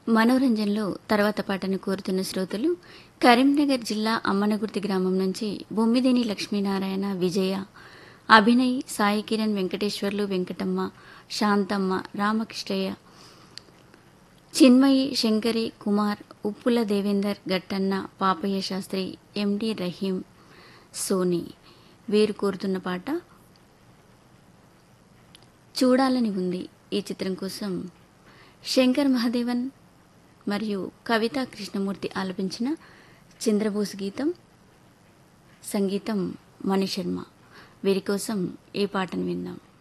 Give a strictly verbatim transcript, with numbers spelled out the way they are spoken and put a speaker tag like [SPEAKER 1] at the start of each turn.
[SPEAKER 1] మనోరంజన్లో తర్వాత పాటను కోరుతున్న శ్రోతలు కరీంనగర్ జిల్లా అమ్మనగుర్తి గ్రామం నుంచి బొమ్మిదేని లక్ష్మీనారాయణ, విజయ, అభినయ్, సాయి కిరణ్, వెంకటేశ్వర్లు, వెంకటమ్మ, శాంతమ్మ, రామకృష్ణయ్య, చిన్మయి, శంకరి, కుమార్, ఉప్పుల దేవేందర్, గట్టన్న, పాపయ్య శాస్త్రి, ఎండి రహీం, సోని వీరు కోరుతున్న పాట చూడాలని ఉంది. ఈ చిత్రం కోసం శంకర్ మహాదేవన్ మరియు కవితా కృష్ణమూర్తి ఆలపించిన చంద్రబోస్ గీతం, సంగీతం మణిశర్మ. వీరి కోసం ఈ పాటను విందాం.